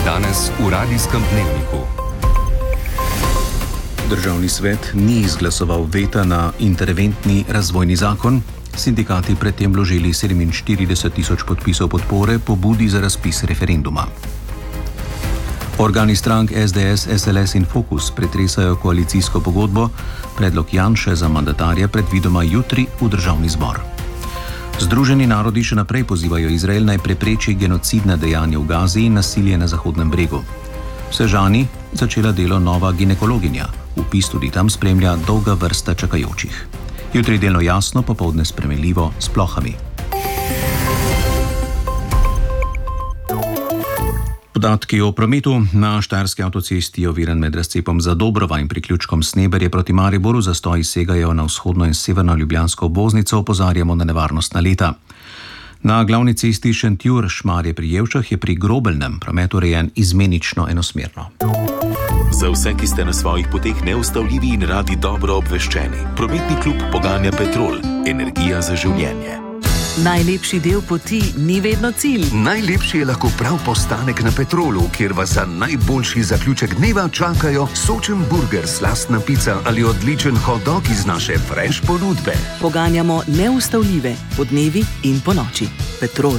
Danes v Radijskem dnevniku. Državni svet ni izglasoval veta na interventni razvojni zakon. Sindikati predtem vložili 47.000 podpisov podpore pobudi za razpis referenduma. Organi strank SDS, SLS in Fokus pretresajo koalicijsko pogodbo. Predlog Janše za mandatarja predvidoma jutri v Državni zbor. Združeni narodi še naprej pozivajo Izrael naj prepreči genocidna dejanja v Gazi in nasilje na Zahodnem bregu. V Sežani začela delo nova ginekologinja. Vpis tudi tam spremlja dolga vrsta čakajočih. Jutri delno jasno, popoldne spremenljivo s plohami. Podatki o prometu. Na štajerski avtocesti je oviran med razcepom Zadobrova in priključkom Sneberje proti Mariboru. Zastoji segajo na vzhodno in severno ljubljansko obvoznico, opozarjamo na nevarnostna leta. Na glavni cesti Šentjur-Šmarje pri Jevčah je pri Grobelnem promet urejen izmenično enosmerno. Za vse, ki ste na svojih poteh neustavljivi in radi dobro obveščeni, prometni klub poganja Petrol, energija za življenje. Najlepši del poti ni vedno cilj. Najlepši je lahko prav postanek na Petrolu, kjer vas za najboljši zaključek dneva čakajo sočen burger, slastna pica ali odličen hot dog iz naše fresh ponudbe. Poganjamo neustavljive po dnevi in po noči. Petrol.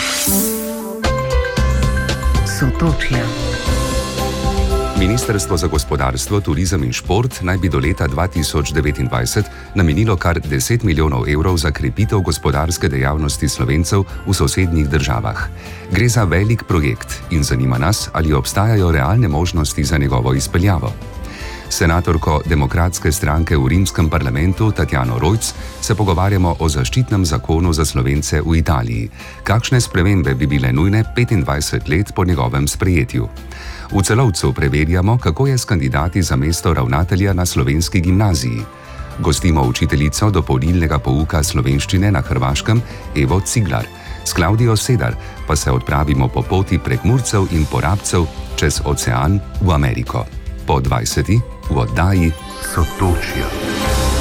Sotočja. Ministrstvo za gospodarstvo, turizem in šport naj bi do leta 2029 namenilo kar 10 milijonov evrov za krepitev gospodarske dejavnosti Slovencev v sosednjih državah. Gre za velik projekt in zanima nas, ali obstajajo realne možnosti za njegovo izpeljavo. Senatorko Demokratske stranke v rimskem parlamentu Tatjano Rojc se pogovarjamo o zaščitnem zakonu za Slovence v Italiji. Kakšne spremembe bi bile nujne 25 let po njegovem sprejetju? V Celovcu preverjamo, kako je s kandidati za mesto ravnatelja na slovenski gimnaziji. Gostimo učiteljico dopolnilnega pouka slovenščine na Hrvaškem Evo Ciglar. S Klaudijo Sedar pa se odpravimo po poti prek Murcev in Porabcev čez ocean v Ameriko. Po 20. v oddaji Sotočja.